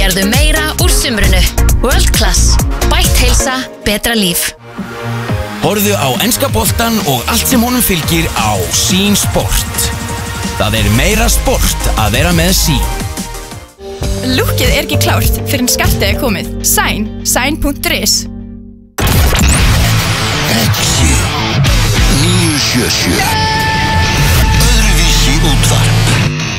Gerðu meira úr sumrinu. World Class. Bætt heilsa, betra líf. Horfðu á enska boltan og allt sem honum fylgir á Sýn Sport. Það meira sport að vera með Sýn. Lúkið ekki klárt fyrir en skartið komið. Sign.is. Exi 977